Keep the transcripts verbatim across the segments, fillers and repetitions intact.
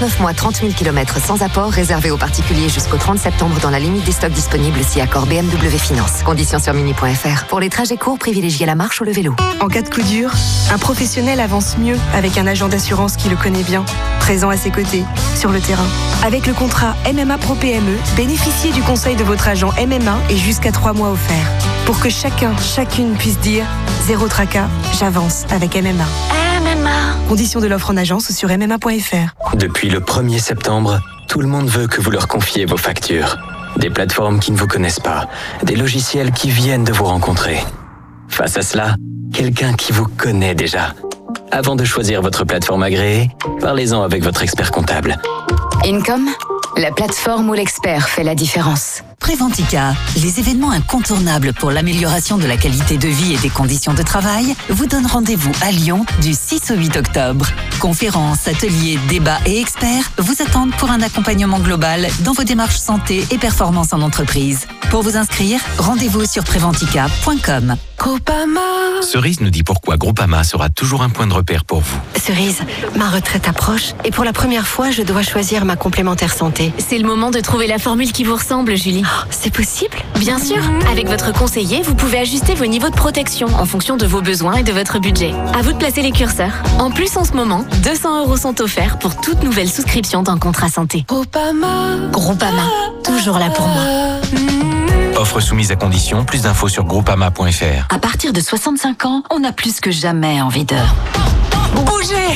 neuf mois, trente mille kilomètres sans apport, réservé aux particuliers jusqu'au trente septembre dans la limite des stocks disponibles si accord B M W Finance. Conditions sur mini point f r. Pour les trajets courts, privilégiez la marche ou le vélo. En cas de coup dur, un professionnel avance mieux avec un agent d'assurance qui le connaît bien, présent à ses côtés, sur le terrain. Avec le contrat M M A Pro P M E, bénéficiez du conseil de votre agent M M A et jusqu'à trois mois offerts. Pour que chacun, chacune puisse dire « Zéro tracas, j'avance avec M M A ». M M A. Conditions de l'offre en agence ou sur m m a point f r. Depuis le premier septembre, tout le monde veut que vous leur confiez vos factures. Des plateformes qui ne vous connaissent pas, des logiciels qui viennent de vous rencontrer. Face à cela, quelqu'un qui vous connaît déjà. Avant de choisir votre plateforme agréée, parlez-en avec votre expert comptable. Income, la plateforme où l'expert fait la différence. Préventica, les événements incontournables pour l'amélioration de la qualité de vie et des conditions de travail, vous donnent rendez-vous à Lyon du six au huit octobre. Conférences, ateliers, débats et experts vous attendent pour un accompagnement global dans vos démarches santé et performance en entreprise. Pour vous inscrire, rendez-vous sur préventica point com. Groupama. Cerise nous dit pourquoi Groupama sera toujours un point de repère pour vous. Cerise, ma retraite approche et pour la première fois, je dois choisir ma complémentaire santé. C'est le moment de trouver la formule qui vous ressemble, Julie. Oh, c'est possible ? Bien sûr. Avec votre conseiller, vous pouvez ajuster vos niveaux de protection en fonction de vos besoins et de votre budget. À vous de placer les curseurs. En plus, en ce moment, deux cents euros sont offerts pour toute nouvelle souscription d'un contrat santé. Groupama. Groupama, toujours là pour moi. Offre soumise à condition, plus d'infos sur groupama point f r. À partir de soixante-cinq ans, on a plus que jamais envie de bouger.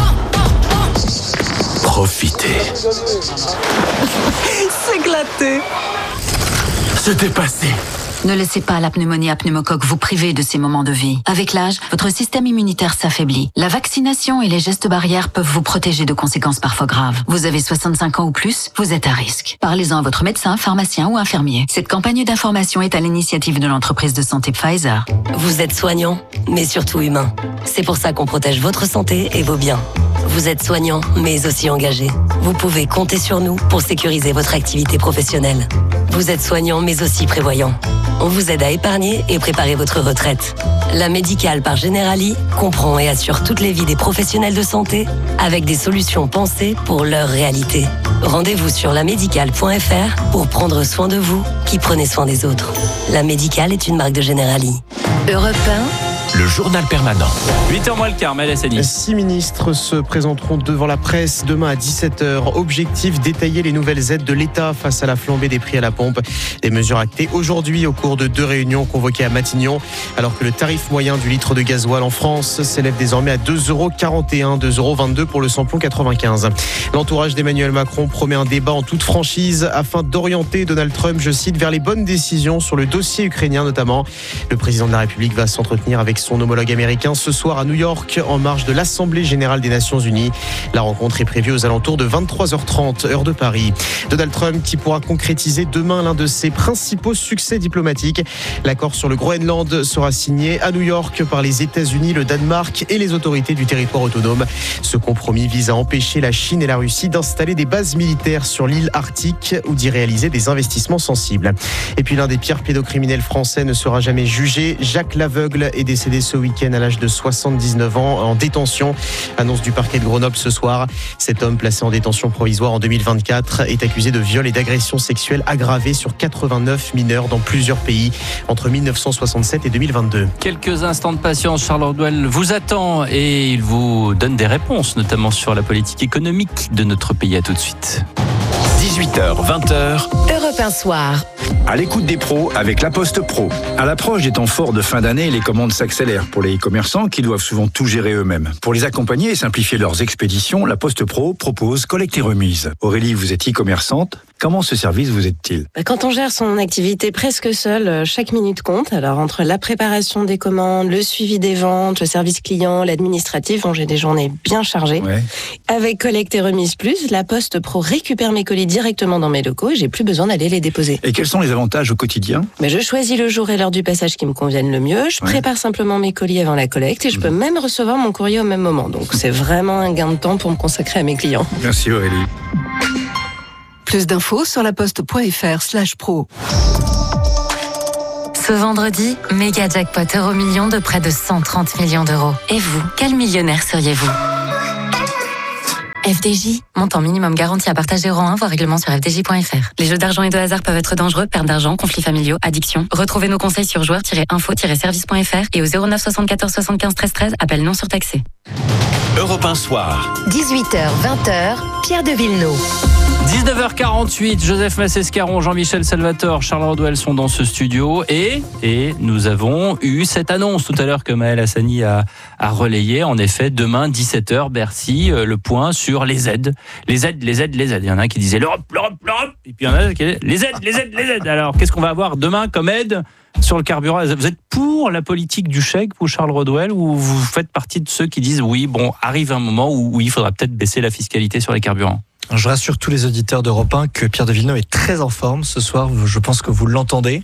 Profitez. S'éclater. Se dépasser. Ne laissez pas la pneumonie à pneumocoque vous priver de ces moments de vie. Avec l'âge, votre système immunitaire s'affaiblit. La vaccination et les gestes barrières peuvent vous protéger de conséquences parfois graves. Vous avez soixante-cinq ans ou plus, vous êtes à risque. Parlez-en à votre médecin, pharmacien ou infirmier. Cette campagne d'information est à l'initiative de l'entreprise de santé Pfizer. Vous êtes soignant, mais surtout humain. C'est pour ça qu'on protège votre santé et vos biens. Vous êtes soignant, mais aussi engagé. Vous pouvez compter sur nous pour sécuriser votre activité professionnelle. Vous êtes soignant, mais aussi prévoyant. On vous aide à épargner et préparer votre retraite. La Médicale par Generali comprend et assure toutes les vies des professionnels de santé avec des solutions pensées pour leur réalité. Rendez-vous sur la médicale point f r pour prendre soin de vous qui prenez soin des autres. La Médicale est une marque de Generali. Europe un. Le journal permanent. huit heures moins le quart, Maëlle Hassani. Six ministres se présenteront devant la presse demain à dix-sept heures. Objectif, détailler les nouvelles aides de l'État face à la flambée des prix à la pompe. Des mesures actées aujourd'hui au cours de deux réunions convoquées à Matignon, alors que le tarif moyen du litre de gasoil en France s'élève désormais à deux euros quarante et un, deux euros vingt-deux pour le samplon quatre-vingt-quinze. L'entourage d'Emmanuel Macron promet un débat en toute franchise afin d'orienter Donald Trump, je cite, vers les bonnes décisions sur le dossier ukrainien notamment. Le président de la République va s'entretenir avec son homologue américain ce soir à New York en marge de l'Assemblée générale des Nations Unies. La rencontre est prévue aux alentours de vingt-trois heures trente, heure de Paris. Donald Trump qui pourra concrétiser demain l'un de ses principaux succès diplomatiques. L'accord sur le Groenland sera signé à New York par les États-Unis, le Danemark et les autorités du territoire autonome. Ce compromis vise à empêcher la Chine et la Russie d'installer des bases militaires sur l'île arctique ou d'y réaliser des investissements sensibles. Et puis l'un des pires pédocriminels français ne sera jamais jugé. Jacques Laveugle est décédé ce week-end à l'âge de soixante-dix-neuf ans en détention. Annonce du parquet de Grenoble ce soir. Cet homme placé en détention provisoire en deux mille vingt-quatre est accusé de viol et d'agression sexuelle aggravée sur quatre-vingt-neuf mineurs dans plusieurs pays entre mille neuf cent soixante-sept et deux mille vingt-deux. Quelques instants de patience, Charles Ordwell vous attend et il vous donne des réponses, notamment sur la politique économique de notre pays. À tout de suite. dix-huit heures, vingt heures. Europe un soir. À l'écoute des pros avec La Poste Pro. À l'approche des temps forts de fin d'année, les commandes s'accélèrent pour les e-commerçants qui doivent souvent tout gérer eux-mêmes. Pour les accompagner et simplifier leurs expéditions, La Poste Pro propose collecte et remise. Aurélie, vous êtes e-commerçante. Comment ce service vous aide-t-il ? Quand on gère son activité presque seul, chaque minute compte. Alors entre la préparation des commandes, le suivi des ventes, le service client, l'administratif, bon, j'ai des journées bien chargées. Ouais. Avec Collecte et Remise Plus, La Poste Pro récupère mes colis directement dans mes locaux et j'ai plus besoin d'aller les déposer. Et quels sont les avantages au quotidien ? Mais je choisis le jour et l'heure du passage qui me conviennent le mieux. Je ouais. prépare simplement mes colis avant la collecte et je mmh. peux même recevoir mon courrier au même moment. Donc c'est vraiment un gain de temps pour me consacrer à mes clients. Merci Aurélie. Plus d'infos sur laposte.fr slash pro. Ce vendredi, méga jackpot euro million de près de cent trente millions d'euros. Et vous, quel millionnaire seriez-vous ? F D J, montant minimum garanti à partage zéro un, voire règlement sur f d j point f r. Les jeux d'argent et de hasard peuvent être dangereux, perte d'argent, conflits familiaux, addiction. Retrouvez nos conseils sur joueurs tiret info tiret service point f r et au zéro neuf soixante-quatorze soixante-quinze treize treize, appel non surtaxé. Europe un soir. dix-huit heures vingt, Pierre de Villeneuve. dix-neuf heures quarante-huit, Joseph Massescaron, Jean-Michel Salvatore, Charles Rodwell sont dans ce studio et, et nous avons eu cette annonce tout à l'heure que Maël Hassani a, a relayée. En effet, demain, dix-sept heures, Bercy, euh, le point sur les aides. Les aides, les aides, les aides. Il y en a un qui disait l'Europe, l'Europe, l'Europe. Et puis il y en a qui disait les aides, les aides, les aides. Alors, qu'est-ce qu'on va avoir demain comme aide sur le carburant? Vous êtes pour la politique du chèque, vous, Charles Rodwell, ou vous faites partie de ceux qui disent oui, bon, arrive un moment où, où il faudra peut-être baisser la fiscalité sur les carburants? Je rassure tous les auditeurs d'Europe un que Pierre de Villeneuve est très en forme ce soir. Je pense que vous l'entendez.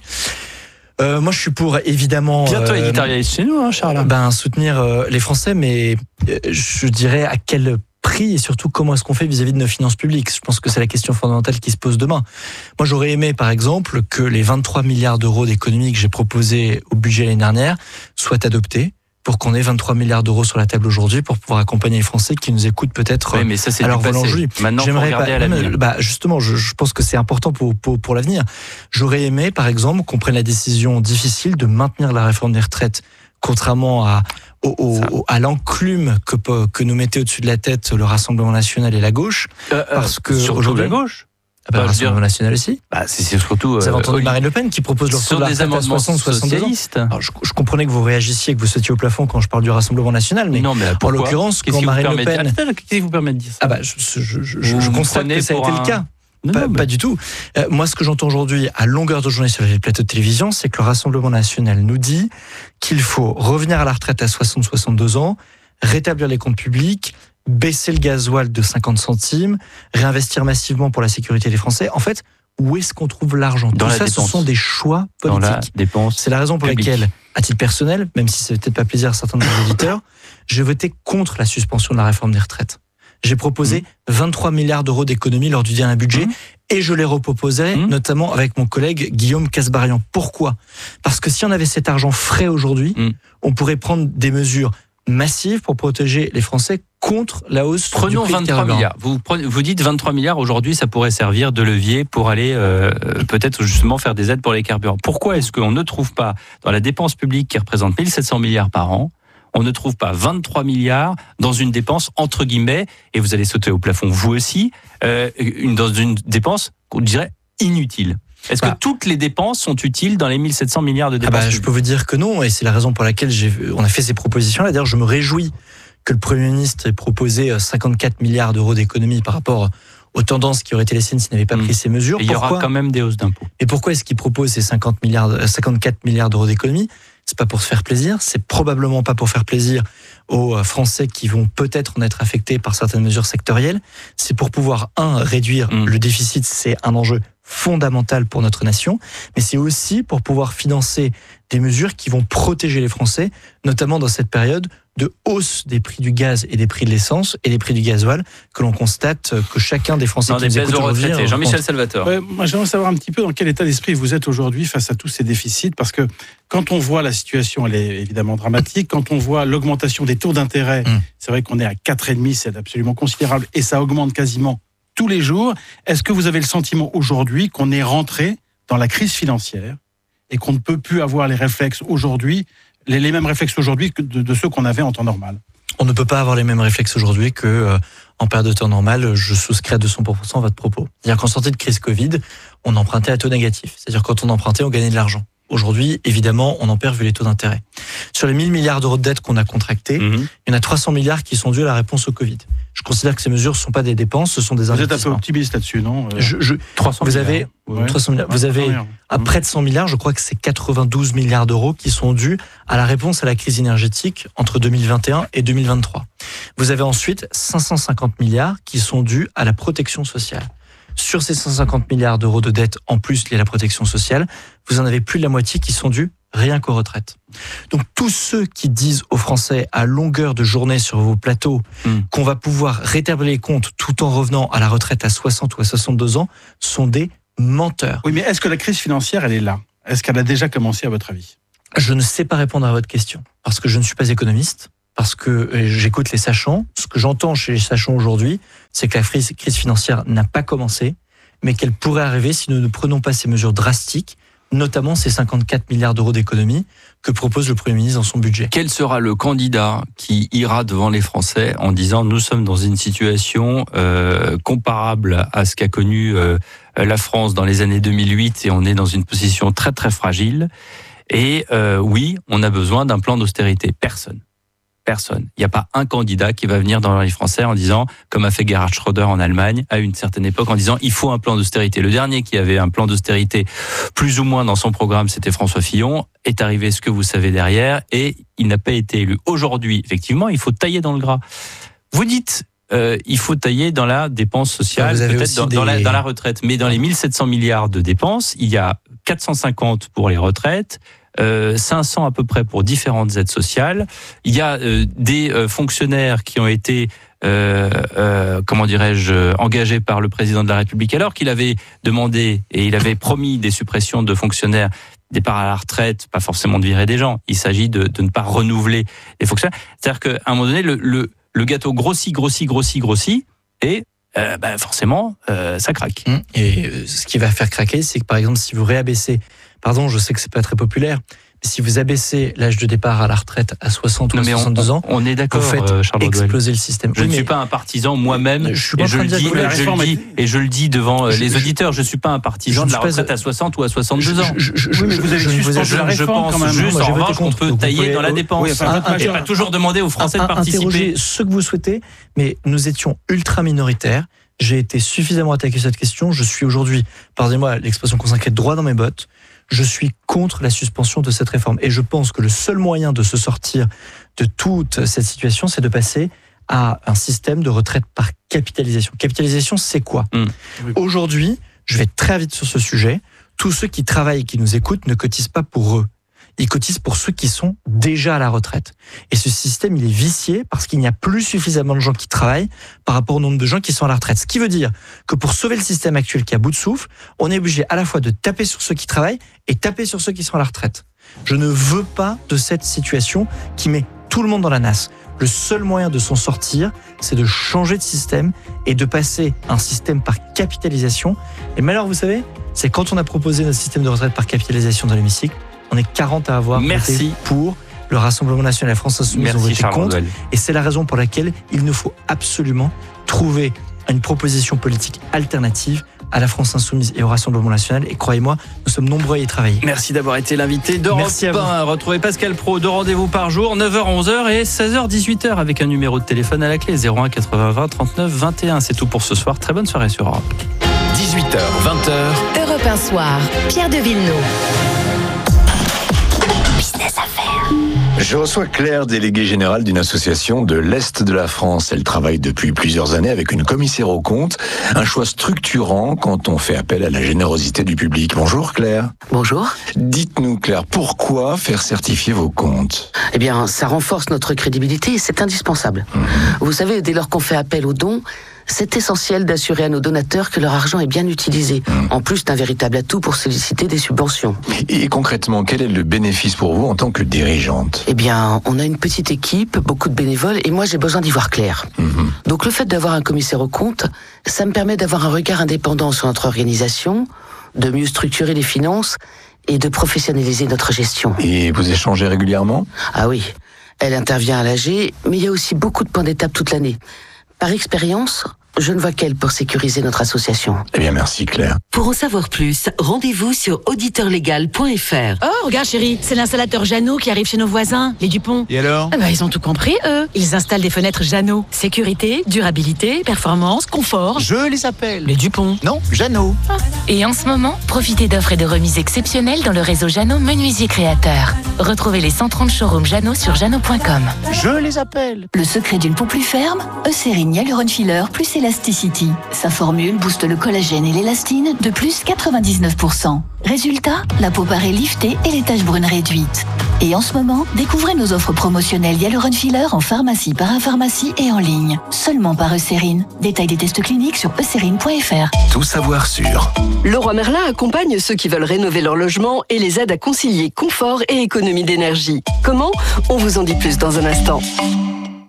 Euh, moi, je suis pour, évidemment... Bientôt euh, éditorialiste chez nous, hein, Charles. Ben, soutenir euh, les Français, mais euh, je dirais à quel prix et surtout comment est-ce qu'on fait vis-à-vis de nos finances publiques. Je pense que c'est la question fondamentale qui se pose demain. Moi, j'aurais aimé, par exemple, que les vingt-trois milliards d'euros d'économies que j'ai proposés au budget l'année dernière soient adoptés, pour qu'on ait vingt-trois milliards d'euros sur la table aujourd'hui pour pouvoir accompagner les Français qui nous écoutent peut-être. Oui, mais ça, c'est à leur du passé. volant. Maintenant, il faut regarder à l'avenir. Bah, justement, je, je pense que c'est important pour, pour, pour l'avenir. J'aurais aimé, par exemple, qu'on prenne la décision difficile de maintenir la réforme des retraites, contrairement à, au, au, à l'enclume que, que nous mettait au-dessus de la tête le Rassemblement national et la gauche. Euh, parce que surtout aujourd'hui, la gauche. Ah bah, bah, le Rassemblement national aussi. Bah, c'est, c'est surtout. Vous avez euh, entendu Marine Le Pen qui propose le retour de la retraite à soixante soixante-deux ans. Alors, je, je comprenais que vous réagissiez, que vous sautiez au plafond quand je parle du Rassemblement national, mais non, mais en l'occurrence, quand Marine Le Pen. Qu'est-ce qui vous permet de dire ça? Ah bah, je, je, je, je, je constate que ça a été un... le cas. Non, pas, non, mais... pas du tout. Euh, moi, ce que j'entends aujourd'hui à longueur de journée sur les plateaux de télévision, c'est que le Rassemblement national nous dit qu'il faut revenir à la retraite à soixante soixante-deux ans, rétablir les comptes publics, baisser le gasoil de cinquante centimes, réinvestir massivement pour la sécurité des Français. En fait, où est-ce qu'on trouve l'argent? Tout ça, ce sont des choix politiques. Dans la dépense C'est la raison pour publique. laquelle, à titre personnel, même si ça ne fait peut-être pas plaisir à certains de nos auditeurs, j'ai voté contre la suspension de la réforme des retraites. J'ai proposé mmh. vingt-trois milliards d'euros d'économies lors du dernier budget mmh. et je les reproposerai mmh. notamment avec mon collègue Guillaume Casbarian. Pourquoi? Parce que si on avait cet argent frais aujourd'hui, mmh. on pourrait prendre des mesures massives pour protéger les Français contre la hausse Prenons du prix vingt-trois de milliards. Vous, prenez, vous dites vingt-trois milliards aujourd'hui, ça pourrait servir de levier pour aller euh, peut-être justement faire des aides pour les carburants. Pourquoi est-ce qu'on ne trouve pas dans la dépense publique qui représente mille sept cents milliards par an, on ne trouve pas vingt-trois milliards dans une dépense entre guillemets, et vous allez sauter au plafond vous aussi, euh, une, dans une dépense qu'on dirait inutile? Est-ce bah, que toutes les dépenses sont utiles dans les mille sept cents milliards de dépenses? Ah bah, je peux vous dire que non, et c'est la raison pour laquelle j'ai, on a fait ces propositions-là. D'ailleurs, je me réjouis que le Premier ministre ait proposé cinquante-quatre milliards d'euros d'économies par rapport aux tendances qui auraient été les siennes s'il n'avait pas pris mmh. ces mesures. Et il y aura quand même des hausses d'impôts. Et pourquoi est-ce qu'il propose ces cinquante milliards, cinquante-quatre milliards d'euros d'économies? C'est pas pour se faire plaisir, c'est probablement pas pour faire plaisir aux Français qui vont peut-être en être affectés par certaines mesures sectorielles. C'est pour pouvoir, un, réduire mmh. le déficit, c'est un enjeu fondamental pour notre nation, mais c'est aussi pour pouvoir financer des mesures qui vont protéger les Français, notamment dans cette période de hausse des prix du gaz et des prix de l'essence et des prix du gasoil que l'on constate que chacun des Français non, qui nous écoutent aujourd'hui... Jean-Michel Salvatore. Ouais, moi, j'aimerais savoir un petit peu dans quel état d'esprit vous êtes aujourd'hui face à tous ces déficits, parce que quand on voit la situation, elle est évidemment dramatique, quand on voit l'augmentation des taux d'intérêt, mmh. c'est vrai qu'on est à quatre virgule cinq, c'est absolument considérable, et ça augmente quasiment tous les jours. Est-ce que vous avez le sentiment aujourd'hui qu'on est rentré dans la crise financière et qu'on ne peut plus avoir les réflexes aujourd'hui, les, les mêmes réflexes aujourd'hui que de, de ceux qu'on avait en temps normal? On ne peut pas avoir les mêmes réflexes aujourd'hui que euh, en période de temps normal. Je souscris à deux cents pour cent à votre propos. C'est-à-dire qu'en sortie de crise Covid, on empruntait à taux négatif. C'est-à-dire quand on empruntait, on gagnait de l'argent. Aujourd'hui, évidemment, on en perd vu les taux d'intérêt. Sur les mille milliards d'euros de dettes qu'on a contractées, mmh. il y en a trois cents milliards qui sont dus à la réponse au Covid. Je considère que ces mesures ne sont pas des dépenses, ce sont des investissements. Vous êtes un peu optimiste là-dessus, non? je, je, trois cents vous avez, ouais. trois cents milliards. Vous avez à près de cent milliards, je crois que c'est quatre-vingt-douze milliards d'euros qui sont dus à la réponse à la crise énergétique entre deux mille vingt et un et deux mille vingt-trois. Vous avez ensuite cinq cent cinquante milliards qui sont dus à la protection sociale. Sur ces cent cinquante milliards d'euros de dettes, en plus liées à la protection sociale, vous en avez plus de la moitié qui sont dus rien qu'aux retraites. Donc tous ceux qui disent aux Français à longueur de journée sur vos plateaux mmh. qu'on va pouvoir rétablir les comptes tout en revenant à la retraite à soixante ou à soixante-deux ans sont des menteurs. Oui, mais est-ce que la crise financière, elle est là? Est-ce qu'elle a déjà commencé à votre avis? Je ne sais pas répondre à votre question parce que je ne suis pas économiste. parce que j'écoute les sachants. Ce que j'entends chez les sachants aujourd'hui, c'est que la crise financière n'a pas commencé, mais qu'elle pourrait arriver si nous ne prenons pas ces mesures drastiques, notamment ces cinquante-quatre milliards d'euros d'économies que propose le Premier ministre dans son budget. Quel sera le candidat qui ira devant les Français en disant nous sommes dans une situation euh, comparable à ce qu'a connu euh, la France dans les années deux mille huit et on est dans une position très très fragile et euh, oui, on a besoin d'un plan d'austérité. Personne. Personne. Il n'y a pas un candidat qui va venir dans les Français en disant, comme a fait Gerhard Schröder en Allemagne, à une certaine époque, en disant il faut un plan d'austérité. Le dernier qui avait un plan d'austérité plus ou moins dans son programme, c'était François Fillon. Est arrivé ce que vous savez derrière et il n'a pas été élu. Aujourd'hui, effectivement, il faut tailler dans le gras. Vous dites, euh, il faut tailler dans la dépense sociale, peut-être dans, des... dans, la, dans la retraite. Mais dans les mille sept cents milliards de dépenses, il y a quatre cent cinquante pour les retraites, Euh, cinq cents à peu près pour différentes aides sociales. Il y a euh, des euh, fonctionnaires qui ont été, euh, euh, comment dirais-je, engagés par le président de la République alors qu'il avait demandé et il avait promis des suppressions de fonctionnaires, départ à la retraite, pas forcément de virer des gens. Il s'agit de, de ne pas renouveler les fonctionnaires. C'est-à-dire qu'à un moment donné, le, le, le gâteau grossit, grossit, grossit, grossit et euh, bah forcément, euh, ça craque. Et ce qui va faire craquer, c'est que par exemple, si vous réabaissez Pardon, je sais que c'est pas très populaire, mais si vous abaissez l'âge de départ à la retraite à soixante ou à soixante-deux ans, on est d'accord, vous faites euh, exploser le système. Je oui, ne suis pas un partisan moi-même, je suis pas et, je le dis, je, je le dis, et je le dis devant je, les auditeurs, je ne suis pas un partisan de la retraite à soixante ou à soixante-deux ans. Je, je, je, oui, mais vous avez je, suspendu je, la réforme je pense quand même. juste, en revanche, qu'on peut tailler pouvez, dans la dépense. Oui, enfin, un, et pas toujours demander aux Français de participer. Interrogez ce que vous souhaitez, mais nous étions ultra minoritaires. J'ai été suffisamment attaqué sur cette question. Je suis aujourd'hui, pardonnez-moi l'expression consacrée, droit dans mes bottes. Je suis contre la suspension de cette réforme. Et je pense que le seul moyen de se sortir de toute cette situation, c'est de passer à un système de retraite par capitalisation. Capitalisation, c'est quoi ? mmh. Aujourd'hui, je vais très vite sur ce sujet, tous ceux qui travaillent et qui nous écoutent ne cotisent pas pour eux. Ils cotisent pour ceux qui sont déjà à la retraite. Et ce système, il est vicié parce qu'il n'y a plus suffisamment de gens qui travaillent par rapport au nombre de gens qui sont à la retraite. Ce qui veut dire que pour sauver le système actuel qui est à bout de souffle, on est obligé à la fois de taper sur ceux qui travaillent et taper sur ceux qui sont à la retraite. Je ne veux pas de cette situation qui met tout le monde dans la nasse. Le seul moyen de s'en sortir, c'est de changer de système et de passer un système par capitalisation. Et malheur, vous savez, c'est quand on a proposé notre système de retraite par capitalisation dans l'hémicycle, on est quarante à avoir Merci. voté pour. Le Rassemblement national et la France insoumise ont voté contre. Et c'est la raison pour laquelle il nous faut absolument trouver une proposition politique alternative à la France insoumise et au Rassemblement national. Et croyez-moi, nous sommes nombreux à y travailler. Merci d'avoir été l'invité d'Europe un. Retrouvez Pascal Praud, deux rendez-vous par jour, neuf heures, onze heures et seize heures, dix-huit heures avec un numéro de téléphone à la clé, zéro un quatre-vingts vingt trente-neuf vingt et un. C'est tout pour ce soir. Très bonne soirée sur Europe. dix-huit heures, vingt heures. Europe un soir. Pierre de Villeneuve. Business Affaires. Je reçois Claire, déléguée générale d'une association de l'Est de la France. Elle travaille depuis plusieurs années avec une commissaire aux comptes, un choix structurant quand on fait appel à la générosité du public. Bonjour Claire. Bonjour. Dites-nous Claire, pourquoi faire certifier vos comptes ? Eh bien, ça renforce notre crédibilité et c'est indispensable. Mmh. Vous savez, dès lors qu'on fait appel aux dons, c'est essentiel d'assurer à nos donateurs que leur argent est bien utilisé, mmh. en plus d'un véritable atout pour solliciter des subventions. Et concrètement, quel est le bénéfice pour vous en tant que dirigeante ? Eh bien, on a une petite équipe, beaucoup de bénévoles, et moi j'ai besoin d'y voir clair. Mmh. Donc le fait d'avoir un commissaire aux comptes, ça me permet d'avoir un regard indépendant sur notre organisation, de mieux structurer les finances et de professionnaliser notre gestion. Et vous échangez régulièrement ? Ah oui, elle intervient à l'A G, mais il y a aussi beaucoup de points d'étape toute l'année. Par expérience, je ne vois qu'elle pour sécuriser notre association. Eh bien, merci Claire. Pour en savoir plus, rendez-vous sur auditeur légal point f r. Oh, regarde chérie, c'est l'installateur Jeannot qui arrive chez nos voisins, les Dupont. Et alors ? Ah bah, ils ont tout compris, eux. Ils installent des fenêtres Jeannot. Sécurité, durabilité, performance, confort. Je les appelle. Les Dupont. Non, Jeannot. Ah. Et en ce moment, profitez d'offres et de remises exceptionnelles dans le réseau Jeannot Menuisier Créateur. Retrouvez les cent trente showrooms Jeannot sur jeannot point com. Je les appelle. Le secret d'une peau plus ferme, Eucérine Hyaluron Filler plus Elasticity. Sa formule booste le collagène et l'élastine de plus quatre-vingt-dix-neuf pour cent. Résultat, la peau paraît liftée et les taches brunes réduites. Et en ce moment, découvrez nos offres promotionnelles Hyaluron Filler en pharmacie, parapharmacie et en ligne. Seulement par Eucérine. Détail des tests cliniques sur eucérine point f r. Tout savoir sur. Leroy Merlin accompagne ceux qui veulent rénover leur logement et les aide à concilier confort et économie d'énergie. Comment ? On vous en dit plus dans un instant.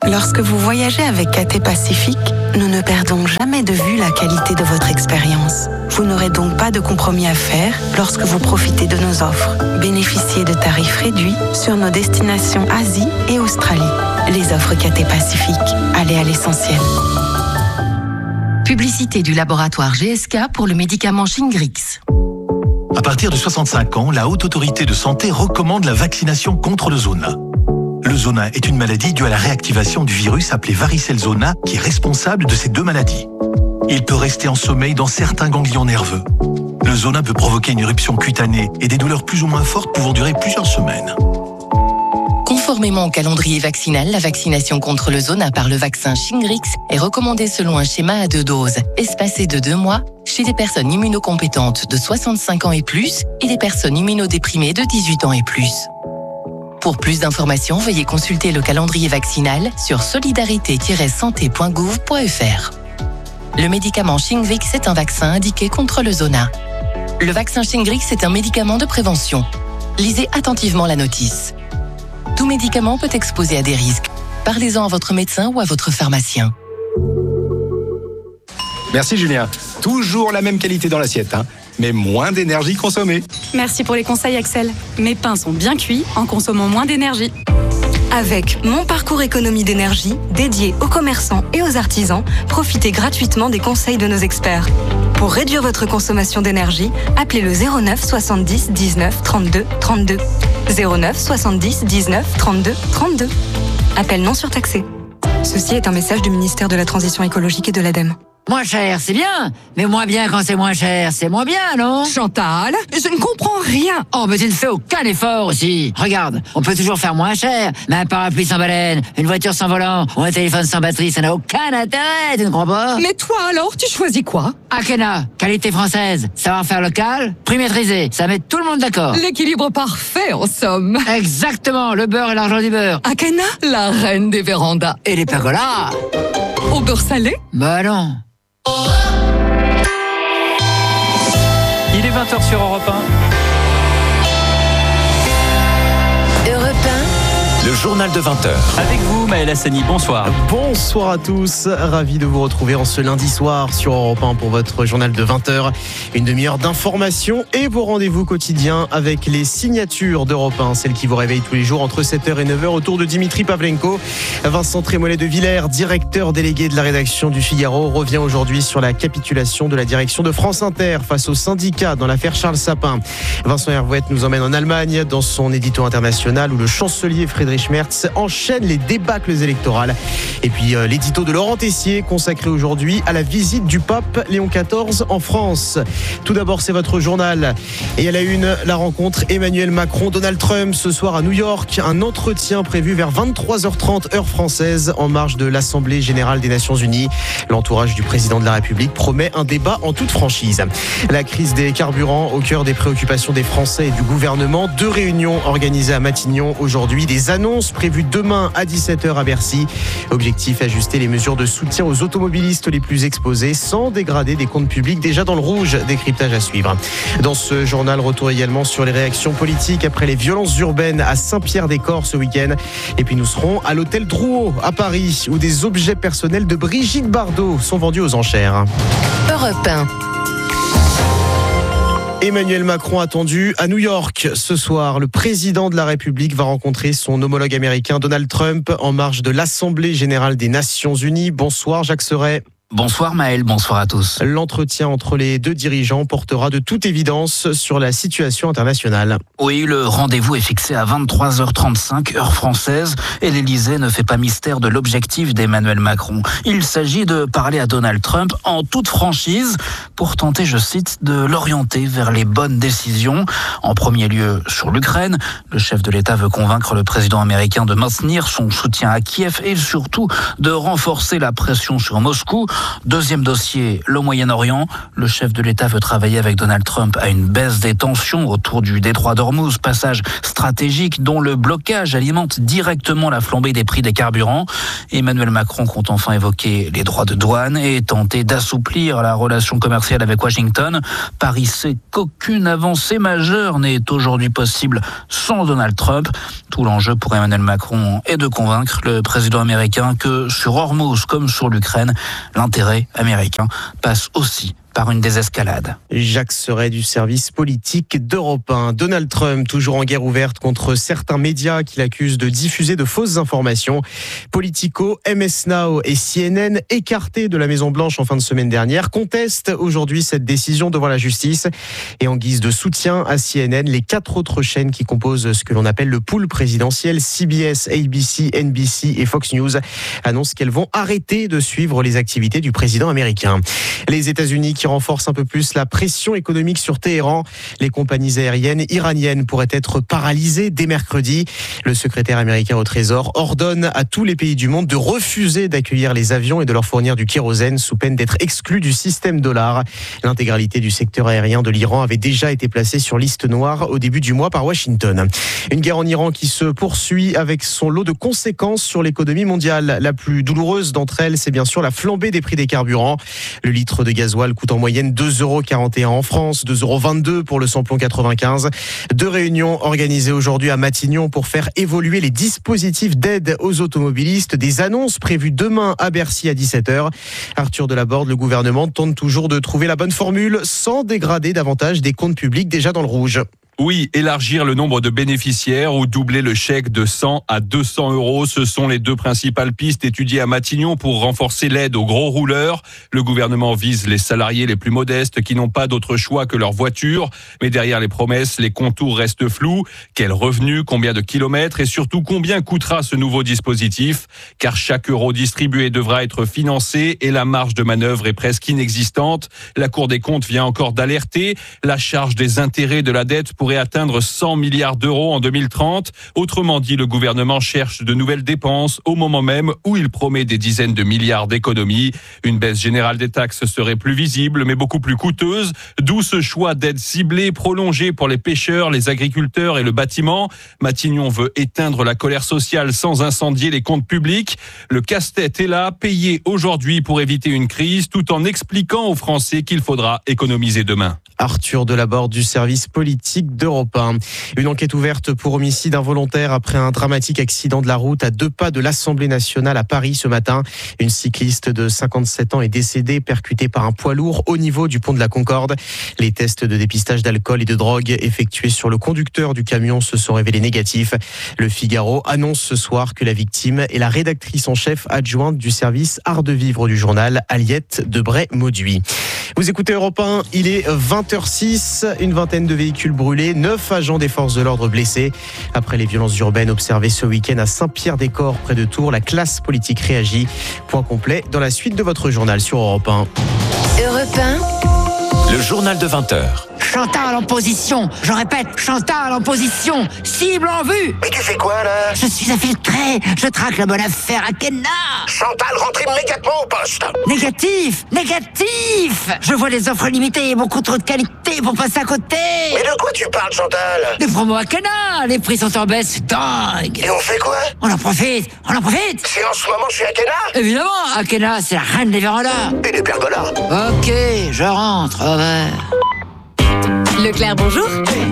Lorsque vous voyagez avec Cathay Pacific, nous ne perdons jamais de vue la qualité de votre expérience. Vous n'aurez donc pas de compromis à faire lorsque vous profitez de nos offres. Bénéficiez de tarifs réduits sur nos destinations Asie et Australie. Les offres Cathay Pacific, allez à l'essentiel. Publicité du laboratoire G S K pour le médicament Shingrix. À partir de soixante-cinq ans, la Haute Autorité de Santé recommande la vaccination contre le zona. Le zona est une maladie due à la réactivation du virus appelé varicelle zona qui est responsable de ces deux maladies. Il peut rester en sommeil dans certains ganglions nerveux. Le zona peut provoquer une éruption cutanée et des douleurs plus ou moins fortes pouvant durer plusieurs semaines. Conformément au calendrier vaccinal, la vaccination contre le zona par le vaccin Shingrix est recommandée selon un schéma à deux doses, espacé de deux mois, chez des personnes immunocompétentes de soixante-cinq ans et plus et des personnes immunodéprimées de dix-huit ans et plus. Pour plus d'informations, veuillez consulter le calendrier vaccinal sur solidarité tiret santé point gouv point f r. Le médicament Shingrix est un vaccin indiqué contre le zona. Le vaccin Shingrix est un médicament de prévention. Lisez attentivement la notice. Tout médicament peut exposer à des risques. Parlez-en à votre médecin ou à votre pharmacien. Merci Julien. Toujours la même qualité dans l'assiette, hein, mais moins d'énergie consommée. Merci pour les conseils Axel. Mes pains sont bien cuits en consommant moins d'énergie. Avec Mon Parcours Économie d'énergie, dédié aux commerçants et aux artisans, profitez gratuitement des conseils de nos experts. Pour réduire votre consommation d'énergie, appelez le zéro neuf soixante-dix dix-neuf trente-deux trente-deux. zéro neuf soixante-dix dix-neuf trente-deux trente-deux. Appel non surtaxé. Ceci est un message du ministère de la Transition écologique et de l'ADEME. Moins cher, c'est bien. Mais moins bien quand c'est moins cher, c'est moins bien, non? Chantal, je ne comprends rien. Oh, mais tu ne fais aucun effort aussi. Regarde, on peut toujours faire moins cher. Mais un parapluie sans baleine, une voiture sans volant ou un téléphone sans batterie, ça n'a aucun intérêt, tu ne crois pas? Mais toi alors, tu choisis quoi? Akena, qualité française, savoir-faire local, prix maîtrisé, ça met tout le monde d'accord. L'équilibre parfait, en somme. Exactement, le beurre et l'argent du beurre. Akena, la reine des vérandas. Et les pergolas. Au beurre salé? Bah non. Il est vingt heures sur Europe un. Europe un. Le journal de vingt heures. Avec vous, Maël Hassani, bonsoir. Bonsoir à tous, ravi de vous retrouver en ce lundi soir sur Europe un pour votre journal de vingt heures. Une demi-heure d'information et vos rendez-vous quotidiens avec les signatures d'Europe un, celles qui vous réveillent tous les jours entre sept heures et neuf heures autour de Dimitri Pavlenko. Vincent Trémollet de Villers, directeur délégué de la rédaction du Figaro, revient aujourd'hui sur la capitulation de la direction de France Inter face aux syndicats dans l'affaire Charles Sapin. Vincent Hervouet nous emmène en Allemagne dans son édito international où le chancelier Friedrich Merz enchaîne les débâcles électorales. Et puis euh, l'édito de Laurent Tessier consacré aujourd'hui à la visite du pape Léon quatorze en France. Tout d'abord, c'est votre journal. Et à la une, la rencontre Emmanuel Macron-Donald Trump ce soir à New York. Un entretien prévu vers vingt-trois heures trente heure française en marge de l'Assemblée Générale des Nations Unies. L'entourage du président de la République promet un débat en toute franchise. La crise des carburants au cœur des préoccupations des Français et du gouvernement. Deux réunions organisées à Matignon aujourd'hui. Des annonces prévues demain à dix-sept heures à Bercy. Objectif, ajuster les mesures de soutien aux automobilistes les plus exposés sans dégrader des comptes publics déjà dans le rouge. Décryptage à suivre. Dans ce journal, retour également sur les réactions politiques après les violences urbaines à Saint-Pierre-des-Corps ce week-end. Et puis nous serons à l'hôtel Drouot à Paris où des objets personnels de Brigitte Bardot sont vendus aux enchères. Europe un. Emmanuel Macron attendu à New York ce soir. Le président de la République va rencontrer son homologue américain Donald Trump en marge de l'Assemblée Générale des Nations Unies. Bonsoir Jacques Serret. Bonsoir Maël, bonsoir à tous. L'entretien entre les deux dirigeants portera de toute évidence sur la situation internationale. Oui, le rendez-vous est fixé à vingt-trois heures trente-cinq heure française et l'Élysée ne fait pas mystère de l'objectif d'Emmanuel Macron. Il s'agit de parler à Donald Trump en toute franchise pour tenter, je cite, de l'orienter vers les bonnes décisions. En premier lieu sur l'Ukraine, le chef de l'État veut convaincre le président américain de maintenir son soutien à Kiev et surtout de renforcer la pression sur Moscou. Deuxième dossier, le Moyen-Orient. Le chef de l'État veut travailler avec Donald Trump à une baisse des tensions autour du détroit d'Ormuz, passage stratégique dont le blocage alimente directement la flambée des prix des carburants. Emmanuel Macron compte enfin évoquer les droits de douane et tenter d'assouplir la relation commerciale commercial avec Washington. Paris sait qu'aucune avancée majeure n'est aujourd'hui possible sans Donald Trump. Tout l'enjeu pour Emmanuel Macron est de convaincre le président américain que sur Hormuz comme sur l'Ukraine, l'intérêt américain passe aussi par une désescalade. Jacques Serret du service politique d'Europe un. Donald Trump, toujours en guerre ouverte contre certains médias qui l'accusent de diffuser de fausses informations. Politico, M S Now et C N N, écartés de la Maison-Blanche en fin de semaine dernière, contestent aujourd'hui cette décision devant la justice. Et en guise de soutien à C N N, les quatre autres chaînes qui composent ce que l'on appelle le pool présidentiel, C B S, A B C, N B C et Fox News, annoncent qu'elles vont arrêter de suivre les activités du président américain. Les États-Unis qui renforce un peu plus la pression économique sur Téhéran. Les compagnies aériennes iraniennes pourraient être paralysées dès mercredi. Le secrétaire américain au Trésor ordonne à tous les pays du monde de refuser d'accueillir les avions et de leur fournir du kérosène sous peine d'être exclus du système dollar. L'intégralité du secteur aérien de l'Iran avait déjà été placée sur liste noire au début du mois par Washington. Une guerre en Iran qui se poursuit avec son lot de conséquences sur l'économie mondiale. La plus douloureuse d'entre elles, c'est bien sûr la flambée des prix des carburants. Le litre de gasoil coûte en moyenne deux euros quarante et un en France, deux euros vingt-deux pour le samplon quatre-vingt-quinze. Deux réunions organisées aujourd'hui à Matignon pour faire évoluer les dispositifs d'aide aux automobilistes. Des annonces prévues demain à Bercy à dix-sept heures. Arthur Delaborde, le gouvernement tente toujours de trouver la bonne formule sans dégrader davantage des comptes publics déjà dans le rouge. Oui, élargir le nombre de bénéficiaires ou doubler le chèque de cent à deux cents euros. Ce sont les deux principales pistes étudiées à Matignon pour renforcer l'aide aux gros rouleurs. Le gouvernement vise les salariés les plus modestes qui n'ont pas d'autre choix que leur voiture. Mais derrière les promesses, les contours restent flous. Quel revenu, combien de kilomètres et surtout combien coûtera ce nouveau dispositif? Car chaque euro distribué devra être financé et la marge de manœuvre est presque inexistante. La Cour des comptes vient encore d'alerter. La charge des intérêts de la dette pour pourrait atteindre cent milliards d'euros en deux mille trente. Autrement dit, le gouvernement cherche de nouvelles dépenses au moment même où il promet des dizaines de milliards d'économies. Une baisse générale des taxes serait plus visible, mais beaucoup plus coûteuse. D'où ce choix d'aide ciblée, prolongée pour les pêcheurs, les agriculteurs et le bâtiment. Matignon veut éteindre la colère sociale sans incendier les comptes publics. Le casse-tête est là, payé aujourd'hui pour éviter une crise, tout en expliquant aux Français qu'il faudra économiser demain. Arthur Delaborde du service politique d'Europe un. Une enquête ouverte pour homicide involontaire après un dramatique accident de la route à deux pas de l'Assemblée nationale à Paris ce matin. Une cycliste de cinquante-sept ans est décédée, percutée par un poids lourd au niveau du pont de la Concorde. Les tests de dépistage d'alcool et de drogue effectués sur le conducteur du camion se sont révélés négatifs. Le Figaro annonce ce soir que la victime est la rédactrice en chef adjointe du service Art de vivre du journal, Aliette Debray-Mauduit. Vous écoutez Europe un, il est vingt heures six, une vingtaine de véhicules brûlés, neuf agents des forces de l'ordre blessés. Après les violences urbaines observées ce week-end à Saint-Pierre-des-Corps, près de Tours, la classe politique réagit. Point complet dans la suite de votre journal sur Europe un. Europe un. Le journal de vingt heures. Chantal en position, je répète, Chantal en position, cible en vue. Mais tu fais quoi là? Je suis infiltré, je traque la bonne affaire à Kenna. Chantal, rentre immédiatement au poste. Négatif, négatif. Je vois les offres limitées, beaucoup trop de qualité pour passer à côté. Mais de quoi tu parles, Chantal? Des promos à Kenna, les prix sont en baisse, c'est dingue. Et on fait quoi? On en profite, on en profite. C'est en ce moment je suis à Kenna? Évidemment, à Kenna, c'est la reine des vérandas. Et des pergolas. Ok, je rentre, over. Leclerc, bonjour.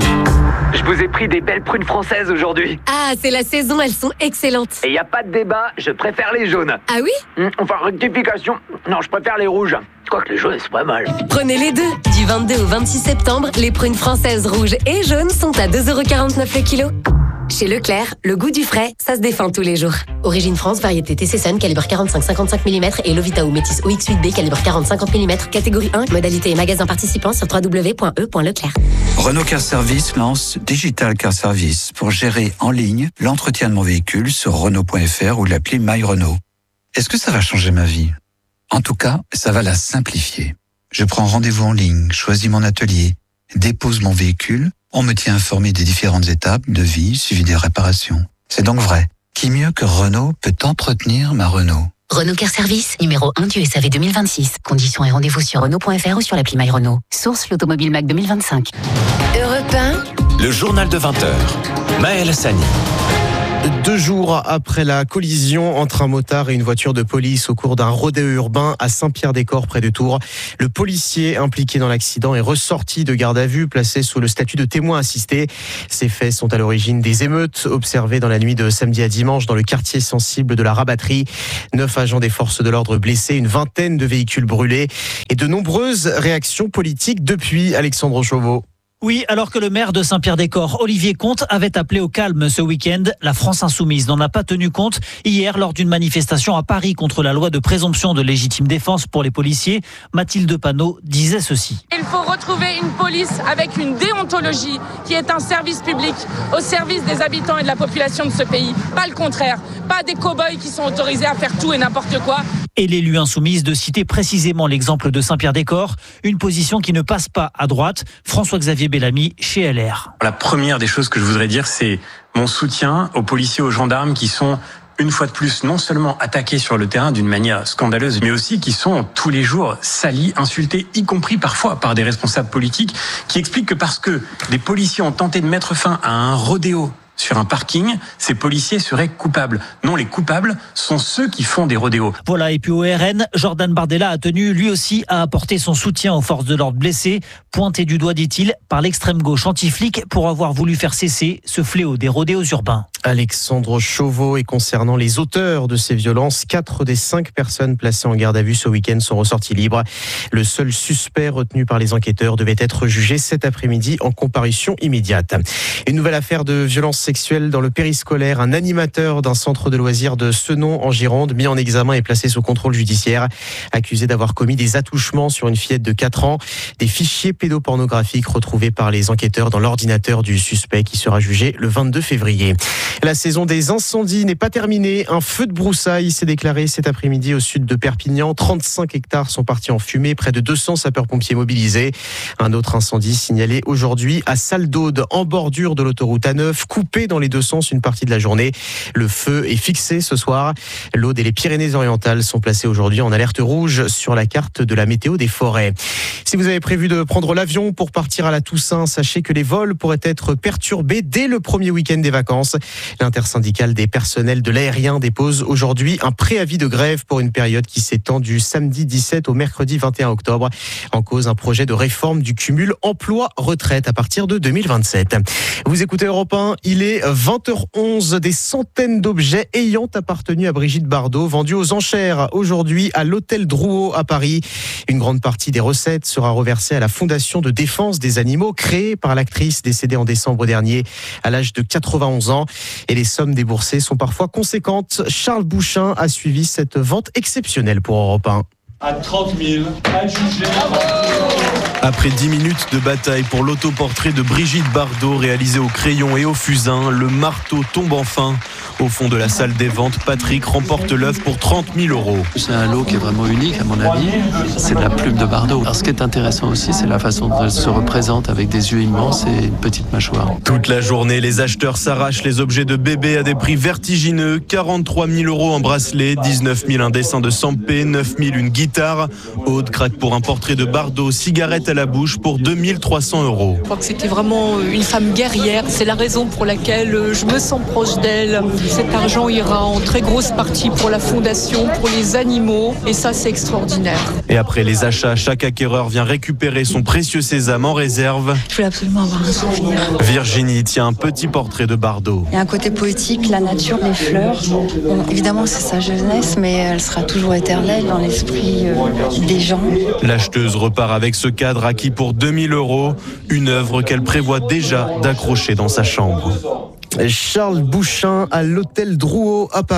Je vous ai pris des belles prunes françaises aujourd'hui. Ah, c'est la saison, elles sont excellentes. Et y a pas de débat, je préfère les jaunes. Ah oui? Mmh, Enfin, rectification, non, je préfère les rouges. Quoique les jaunes, c'est pas mal. Prenez les deux. Du vingt-deux au vingt-six septembre, les prunes françaises rouges et jaunes sont à deux euros quarante-neuf le kilo. Chez Leclerc, le goût du frais, ça se défend tous les jours. Origine France, variété T C Sun, calibre quarante-cinq à cinquante-cinq millimètres et Lovita ou Métis O X huit B, calibre quarante à cinquante millimètres, catégorie un, modalité et magasin participant sur w w w point e point leclerc. Renault Car Service lance Digital Car Service pour gérer en ligne l'entretien de mon véhicule sur Renault point F R ou l'appli My Renault. Est-ce que ça va changer ma vie? En tout cas, ça va la simplifier. Je prends rendez-vous en ligne, choisis mon atelier, dépose mon véhicule. On me tient informé des différentes étapes de vie suivi des réparations. C'est donc vrai. Qui mieux que Renault peut entretenir ma Renault? Renault Car Service, numéro un du S A V deux mille vingt-six. Conditions et rendez-vous sur Renault point F R ou sur l'appli My Renault. Source l'Automobile Mac deux mille vingt-cinq. Europe un. Le journal de vingt heures. Maël Hassani. Deux jours après la collision entre un motard et une voiture de police au cours d'un rodéo urbain à Saint-Pierre-des-Corps près de Tours, le policier impliqué dans l'accident est ressorti de garde à vue, placé sous le statut de témoin assisté. Ces faits sont à l'origine des émeutes observées dans la nuit de samedi à dimanche dans le quartier sensible de la Rabatterie. Neuf agents des forces de l'ordre blessés, une vingtaine de véhicules brûlés et de nombreuses réactions politiques depuis. Alexandre Chauveau. Oui, alors que le maire de Saint-Pierre-des-Corps, Olivier Comte, avait appelé au calme ce week-end, la France insoumise n'en a pas tenu compte hier lors d'une manifestation à Paris contre la loi de présomption de légitime défense pour les policiers. Mathilde Panot disait ceci. Il faut retrouver une police avec une déontologie qui est un service public au service des habitants et de la population de ce pays. Pas le contraire, pas des cow-boys qui sont autorisés à faire tout et n'importe quoi. Et l'élu insoumise de citer précisément l'exemple de Saint-Pierre-des-Corps, une position qui ne passe pas à droite. François-Xavier Bellamy chez L R. La première des choses que je voudrais dire, c'est mon soutien aux policiers, aux gendarmes qui sont une fois de plus non seulement attaqués sur le terrain d'une manière scandaleuse, mais aussi qui sont tous les jours salis, insultés, y compris parfois par des responsables politiques qui expliquent que parce que des policiers ont tenté de mettre fin à un rodéo sur un parking, ces policiers seraient coupables. Non, les coupables sont ceux qui font des rodéos. Voilà, et puis au R N, Jordan Bardella a tenu lui aussi à apporter son soutien aux forces de l'ordre blessées, pointé du doigt, dit-il, par l'extrême gauche anti-flic pour avoir voulu faire cesser ce fléau des rodéos urbains. Alexandre Chauveau. Et concernant les auteurs de ces violences, quatre des cinq personnes placées en garde à vue ce week-end sont ressorties libres. Le seul suspect retenu par les enquêteurs devait être jugé cet après-midi en comparution immédiate. Une nouvelle affaire de violence sexuelle dans le périscolaire. Un animateur d'un centre de loisirs de Senon en Gironde, mis en examen et placé sous contrôle judiciaire, accusé d'avoir commis des attouchements sur une fillette de quatre ans. Des fichiers pédopornographiques retrouvés par les enquêteurs dans l'ordinateur du suspect qui sera jugé le vingt-deux février. La saison des incendies n'est pas terminée. Un feu de broussailles s'est déclaré cet après-midi au sud de Perpignan. trente-cinq hectares sont partis en fumée, près de deux cents sapeurs-pompiers mobilisés. Un autre incendie signalé aujourd'hui à Salle-d'Aude, en bordure de l'autoroute A neuf, coupé dans les deux sens une partie de la journée. Le feu est fixé ce soir. L'Aude et les Pyrénées-Orientales sont placés aujourd'hui en alerte rouge sur la carte de la météo des forêts. Si vous avez prévu de prendre l'avion pour partir à la Toussaint, sachez que les vols pourraient être perturbés dès le premier week-end des vacances. L'intersyndicale des personnels de l'aérien dépose aujourd'hui un préavis de grève pour une période qui s'étend du samedi dix-sept au mercredi vingt et un octobre. En cause, un projet de réforme du cumul emploi-retraite à partir de deux mille vingt-sept. Vous écoutez Europe un, il est vingt heures onze. Des centaines d'objets ayant appartenu à Brigitte Bardot vendus aux enchères aujourd'hui à l'hôtel Drouot à Paris. Une grande partie des recettes sera reversée à la Fondation de défense des animaux créée par l'actrice décédée en décembre dernier à l'âge de quatre-vingt-onze ans. Et les sommes déboursées sont parfois conséquentes. Charles Bouchin a suivi cette vente exceptionnelle pour Europe un. À trente mille, adjugé. Après dix minutes de bataille pour l'autoportrait de Brigitte Bardot réalisé au crayon et au fusain, le marteau tombe enfin. Au fond de la salle des ventes, Patrick remporte l'œuvre pour trente mille euros. C'est un lot qui est vraiment unique à mon avis. C'est de la plume de Bardot. Alors ce qui est intéressant aussi, c'est la façon dont elle se représente avec des yeux immenses et une petite mâchoire. Toute la journée, les acheteurs s'arrachent les objets de bébé à des prix vertigineux. quarante-trois mille euros en bracelet, dix-neuf mille un dessin de Sampé, neuf mille une guitare. Aude craque pour un portrait de Bardot, cigarette à la bouche pour deux mille trois cents euros. Je crois que c'était vraiment une femme guerrière. C'est la raison pour laquelle je me sens proche d'elle. Cet argent ira en très grosse partie pour la fondation, pour les animaux. Et ça, c'est extraordinaire. Et après les achats, chaque acquéreur vient récupérer son précieux sésame en réserve. Je voulais absolument avoir un souvenir. Virginie tient un petit portrait de Bardot. Il y a un côté poétique, la nature, les fleurs. Bon, évidemment, c'est sa jeunesse, mais elle sera toujours éternelle dans l'esprit euh, des gens. L'acheteuse repart avec ce cadre acquis pour deux mille euros, une œuvre qu'elle prévoit déjà d'accrocher dans sa chambre. Charles Bouchin à l'hôtel Drouot à Paris.